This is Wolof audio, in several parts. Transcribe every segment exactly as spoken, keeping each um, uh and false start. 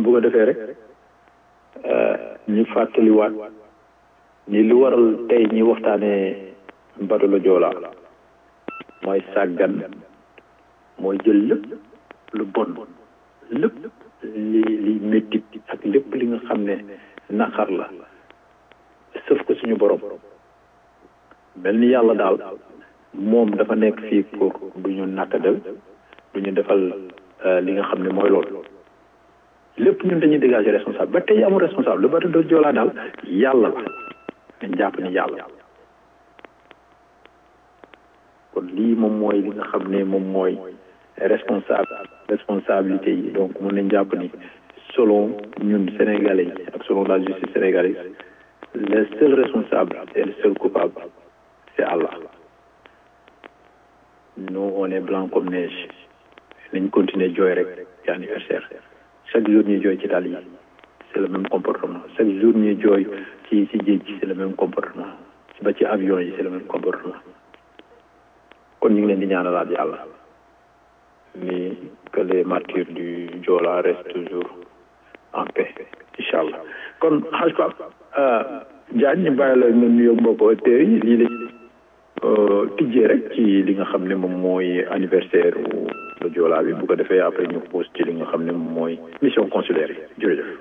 bu ko defee rek ñu fàttaliwaat ni lu waral tey ñi waxtaanee bateau le Joola mooy sàggan mooy jël lépp lu bon lépp li li métti ak lépp li nga xam ne naqar la sëf ko suñu borom mel ni yàlla daal moom dafa nekk fii pour du ñu nattadal du ñu defal li nga xam ne mooy loolu lépp ñun dañuy dégager responsable ba tey amul responsable lu bateau le Joola daal yàlla la dañ jàpp ni yàlla kon lii moom mooy li nga xam ne moom mooy responsable responsabilité yi donc mun nañ jàpp ni selon ñun sénégalais yi ak selon la justice sénégalaise le seul responsable et le seul coupable c'est Allah. Nous on est blanc comme neige nañ continuer jooy rek ci anniversaire chaque jour ñuy jooy ci dal yi c'est le même comportement chaque jour ñuy jooy ci ci géej gi c'est le même comportement ba ci avion yi c'est le même comportement kon ñu ngi leen di ñaanalaat yàlla ni que les martyrs du Joola restent toujours en paix incha allah kon xaj Pape Diagne ñu bàyyi la nga nuyoo mbokk auditeurs yi lii la tijjee rek ci li nga xam ne moom mooy anniversaire le Joola bi bu ko defee après ñu pose ci li nga xam ne moom mooy mission consulaire yi jërëjëf.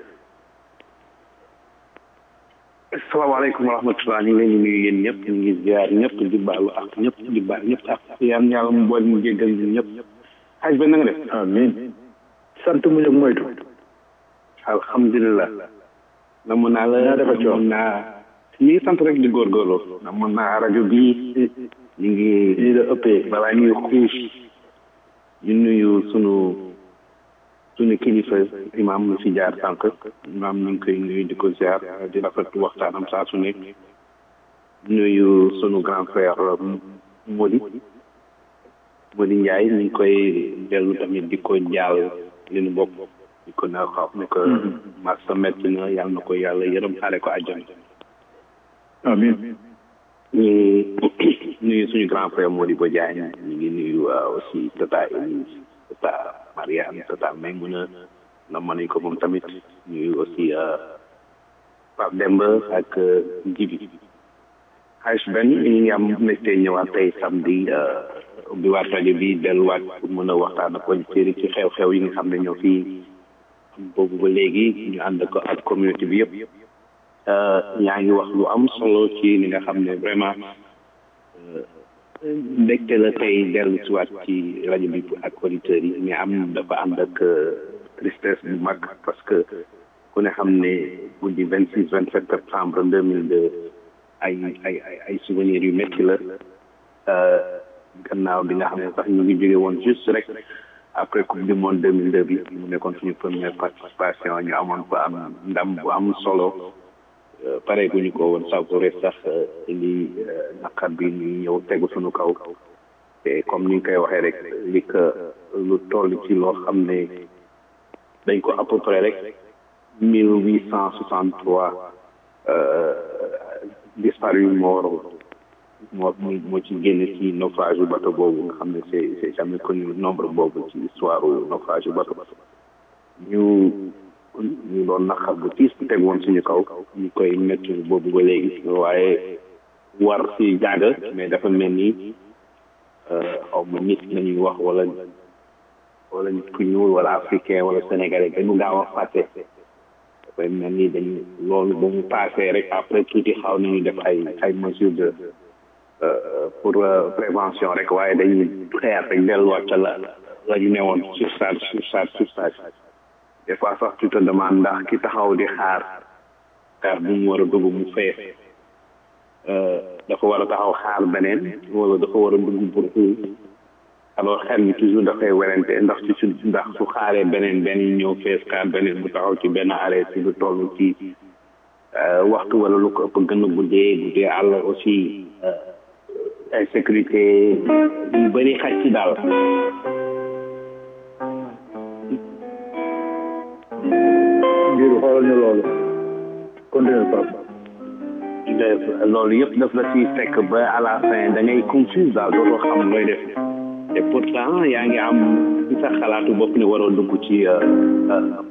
asalaamaaleykum wa rahmatulah ñu ngi leen di nuyu yéen ñëpp ñu ngi ziar ñëpp di baalu ak ñëpp di baal ñëpp ak yaan yàlla mu boole ñu jéggal ñun ñëpp xaj ba na nga def. amiin sant mu ñëw moytu. alhamdulilah. na mun naa la na mun naa ñu ngi sant rek di góorgóorlu. na mun naa rajo bii ñu ngi. lii la ëppee balaa ñuy xuus ñu nuyu sunu. suñu kilifa imam lu fi jaar sànq imam ñu ngi koy nuyu di ko ziar di rafetlu waxtaanam saa su ne nuyu sunu grand frère Modi Modi Ndiaye ñu ngi koy dellu tamit di ko jaal li nu bopp di ko na xaw ne ko massa metti na yàlla na ko yàlla yërëm xaare ko àjjana amiin ñu nuyu suñu grand frère Modi Bo Diagne ñu ngi nuyu aussi tata Elise tata Mariam tata Maymuna na mën nañ ko moom tamit ñuy aussi Pape Demba ak Jibi xaj benn ñu ngi am mbégte ñëwaat tey samedi ubbiwaat rajo bi delluwaat pour mën a waxtaan ak auditeurs ci xew-xew yi nga xam ne ñoo fii boobu ba léegi ñu ànd ko ak communauté bi yëpp ñaa ngi wax lu am solo ci li nga xam ne vraiment mbégte la tey dellu si waat ci rajo bi ak auditeurs yi mais am dafa ànd ak tristesse bu mag parce que ku ne xam ne guddi vingt six vingt sept septembre deux mille deux ay ay ay souvenirs yu métti la gannaaw bi nga xam ne sax ñu ngi jóge woon juste rek après coupe du monde deux mille deux bi mu nekkoon suñu première participation ñu amoon ko am ndam bu am solo pare gu ñu ko woon savouré sax li naqar bi ñu ñëw tegu suñu kaw te comme ni ñu koy waxee rek li que lu toll ci loo xam ne dañ ko à peu près rek mille huit cent soixante trois disparu mort moo moo ci génn ci naufrage yu bateau boobu nga xam ne c'est c'est jamais connu nombre boobu ci histoire naufrage yu bateau ñu ñu doon naqar bu tiis bu teg woon suñu kaw ñu koy métti boobu ba léegi waaye war si jaaga mais dafa mel ni xaw ma nit nañuy wax wala wala nit ku ñuul wala africain wala sénégalais dañu gaaw a fàtte dafay mel ni dañu loolu ba mu passé rek après tuuti xaw nañu def ay ay mesures de pour prévention rek waaye dañuy xeer rek delluwaat ca la la ñu ne woon surcharge surcharge surcharge des fois sax tu te demandes ndax ki taxaw di xaar xaar bu mu war a dugg mu fees dafa war a taxaw xaar beneen wala dafa war a dugg pour alors xel mi toujours dafay werante ndax ci su ndax su xaaree beneen benn ñëw fees xaar beneen bu taxaw ci benn arrêt si lu toll ci waxtu wala lu ko ëpp gën a guddee guddee àll aussi ay sécurité yu bëri xaj ci daal ngir xoolal ñu loolu continuer Pape loolu yëpp daf la ciy fekk ba à la fin da ngay confuse daal dootoo xam looy def et pourtant yaa ngi am ci sa xalaatu bopp ne waroo dugg ci